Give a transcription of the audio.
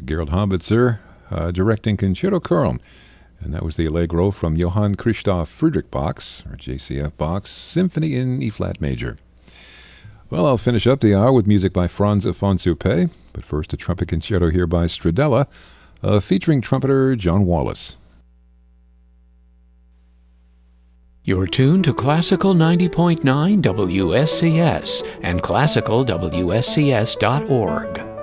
Gerald Hambitzer directing Concerto Köln. And that was the Allegro from Johann Christoph Friedrich Bach's, or JCF Bach's, Symphony in E-flat major. Well, I'll finish up the hour with music by Franz von Suppé, but first a trumpet concerto here by Stradella, featuring trumpeter John Wallace. You're tuned to Classical 90.9 WSCS and classicalwscs.org.